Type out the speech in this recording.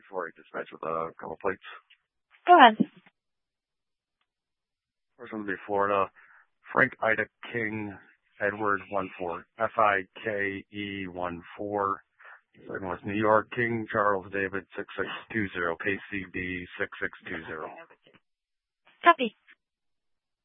before I dispatch with a couple plates. Go ahead. First one would be Florida. Frank Ida King Edward 14. FIKE 14. Second was New York King Charles David 6620. KCB 6620. Copy.